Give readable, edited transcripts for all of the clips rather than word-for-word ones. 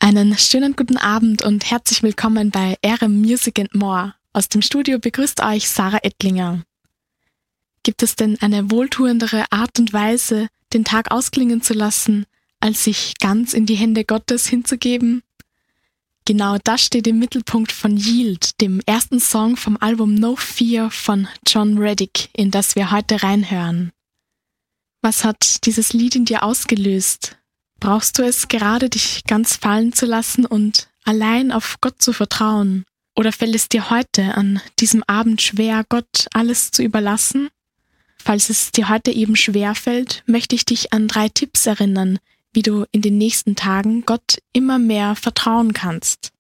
Einen schönen guten Abend und herzlich willkommen bei RM Music and More. Aus dem Studio begrüßt euch Sarah Ettlinger. Gibt es denn eine wohltuendere Art und Weise, den Tag ausklingen zu lassen, als sich ganz in die Hände Gottes hinzugeben? Genau das steht im Mittelpunkt von Yield, dem ersten Song vom Album No Fear von John Reddick, in das wir heute reinhören. Was hat dieses Lied in dir ausgelöst? Brauchst du es gerade, dich ganz fallen zu lassen und allein auf Gott zu vertrauen? Oder fällt es dir heute an diesem Abend schwer, Gott alles zu überlassen? Falls es dir heute eben schwer fällt, möchte ich dich an 3 Tipps erinnern, wie du in den nächsten Tagen Gott immer mehr vertrauen kannst.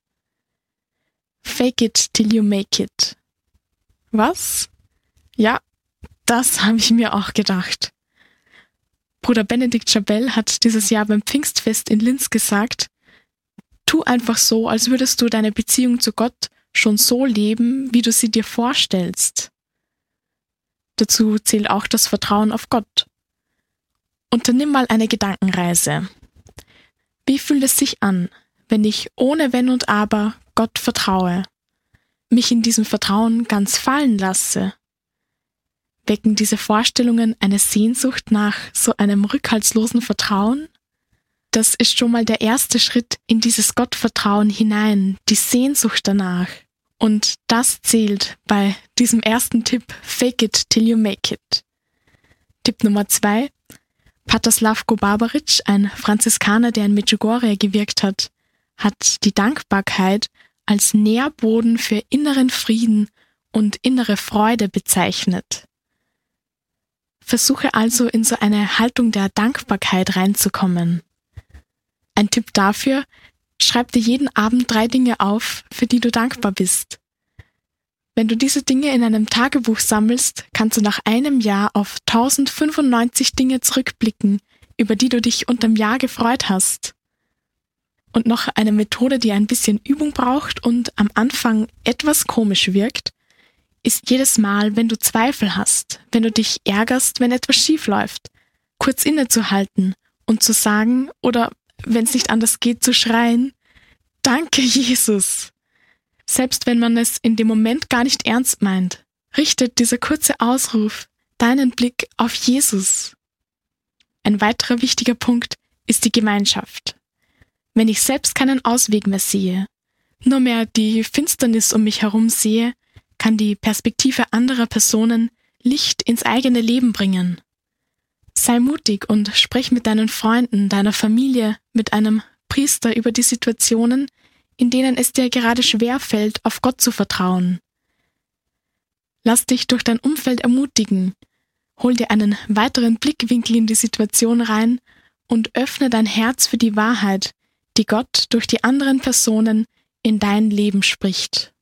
Fake it till you make it. Was? Ja, das habe ich mir auch gedacht. Bruder Benedikt Schabell hat dieses Jahr beim Pfingstfest in Linz gesagt: Tu einfach so, als würdest du deine Beziehung zu Gott schon so leben, wie du sie dir vorstellst. Dazu zählt auch das Vertrauen auf Gott. Unternimm mal eine Gedankenreise. Wie fühlt es sich an, wenn ich ohne Wenn und Aber Gott vertraue, mich in diesem Vertrauen ganz fallen lasse? Wecken diese Vorstellungen eine Sehnsucht nach so einem rückhaltslosen Vertrauen? Das ist schon mal der erste Schritt in dieses Gottvertrauen hinein, die Sehnsucht danach. Und das zählt bei diesem ersten Tipp, Fake it till you make it. Tipp Nummer 2, Pater Slavko Barbaric, ein Franziskaner, der in Medjugorje gewirkt hat die Dankbarkeit als Nährboden für inneren Frieden und innere Freude bezeichnet. Versuche also in so eine Haltung der Dankbarkeit reinzukommen. Ein Tipp dafür: Schreib dir jeden Abend 3 Dinge auf, für die du dankbar bist. Wenn du diese Dinge in einem Tagebuch sammelst, kannst du nach einem Jahr auf 1095 Dinge zurückblicken, über die du dich unterm Jahr gefreut hast. Und noch eine Methode, die ein bisschen Übung braucht und am Anfang etwas komisch wirkt, ist jedes Mal, wenn du Zweifel hast, wenn du dich ärgerst, wenn etwas schief läuft, kurz innezuhalten und zu sagen oder, wenn es nicht anders geht, zu schreien: Danke, Jesus! Selbst wenn man es in dem Moment gar nicht ernst meint, richtet dieser kurze Ausruf deinen Blick auf Jesus. Ein weiterer wichtiger Punkt ist die Gemeinschaft. Wenn ich selbst keinen Ausweg mehr sehe, nur mehr die Finsternis um mich herum sehe, kann die Perspektive anderer Personen Licht ins eigene Leben bringen. Sei mutig und sprech mit deinen Freunden, deiner Familie, mit einem Priester über die Situationen, in denen es dir gerade schwer fällt, auf Gott zu vertrauen. Lass dich durch dein Umfeld ermutigen, hol dir einen weiteren Blickwinkel in die Situation rein und öffne dein Herz für die Wahrheit, die Gott durch die anderen Personen in dein Leben spricht.